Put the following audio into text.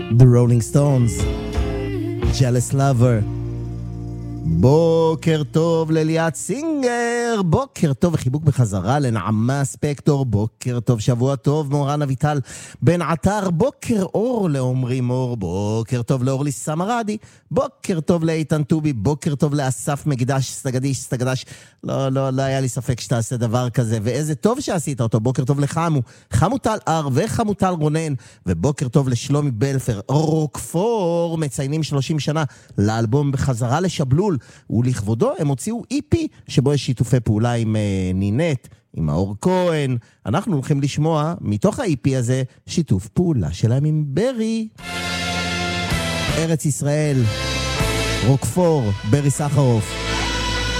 The Rolling Stones, Jealous Lover. בוקר טוב לליאת סינגר, בוקר טוב וחיבוק בחזרה לנעמה ספקטור, בוקר טוב, שבוע טוב מורן אביטל בן עטר, בוקר אור לעומרי מור, בוקר טוב לאורלי סמרדי, בוקר טוב לאיתן טובי, בוקר טוב לאסף מקדש, סטגדש, לא היה לי ספק שתעשה דבר כזה, ואיזה טוב שעשית אותו, בוקר טוב לחמו, חמוטל אר וחמוטל רונן, ובוקר טוב לשלומי בלפר, רוקפור, מציינים 30 שנה לאלבום בחזרה לשבלול, ולכבודו הם הוציאו EP שבו יש שיתופי פעולה עם נינט, עם האור כהן. אנחנו הולכים לשמוע מתוך ה-EP הזה שיתוף פעולה שלהם עם ברי. ארץ ישראל, רוקפור, ברי סחרוף.